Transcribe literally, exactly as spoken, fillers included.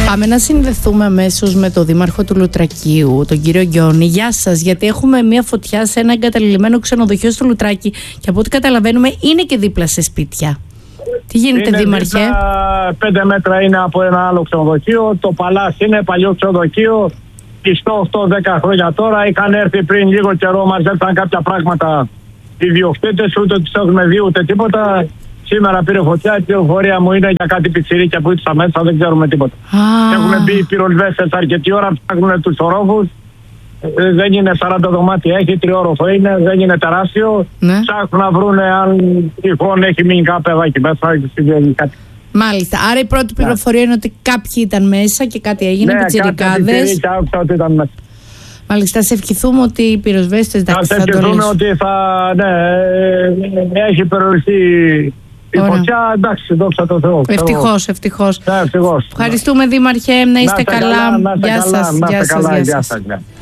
Πάμε να συνδεθούμε αμέσως με τον Δήμαρχο του Λουτρακίου, τον κύριο Γκιόνη. Γεια σας, γιατί έχουμε μια φωτιά σε ένα εγκαταλειμμένο ξενοδοχείο στο Λουτράκι και από ό,τι καταλαβαίνουμε είναι και δίπλα σε σπίτια. Τι γίνεται, είναι Δήμαρχε? Δίπλα, πέντε μέτρα είναι από ένα άλλο ξενοδοχείο. Το Παλάς είναι παλιό ξενοδοχείο. Πιστό οκτώ δέκα χρόνια τώρα. Είχαν έρθει πριν λίγο καιρό, μαζέψαν κάποια πράγματα οι διοκτήτες, ούτε τους έχουμε δει ούτε τίποτα. Σήμερα πήρε φωτιά, η πληροφορία μου είναι για κάτι πιτσιρίκια που ήρθαν μέσα, δεν ξέρουμε τίποτα. Ah. Έχουν μπει οι πυροσβέστες αρκετή ώρα, ψάχνουν τους ορόφους. Ε, δεν είναι σαράντα δωμάτια, έχει τριόροφο είναι, δεν είναι τεράστιο. Ναι. Ψάχνουν να βρουν αν τυχόν έχει μείνει κάποιο παιδάκι μέσα και συμβαίνει κάτι. Μάλιστα. Άρα η πρώτη πληροφορία είναι ότι κάποιοι ήταν μέσα και κάτι έγινε, ναι, πιτσιρικάδες. Κάτι άκουσα ότι ήταν μέσα. Μάλιστα, σε ευχηθούμε ότι οι πυροσβέστες θα, θα το λύσουν. ότι θα, ναι, έχει περιοριστεί η φωτιά, εντάξει, δόξα τω Θεώ. Ευτυχώς, ευτυχώς. Ναι, ευτυχώς. Ευχαριστούμε, Δήμαρχε, να είστε, να καλά. καλά. Να είστε Γεια καλά. σας. Να είστε Γεια σας. καλά. Γεια Γεια σας. σας.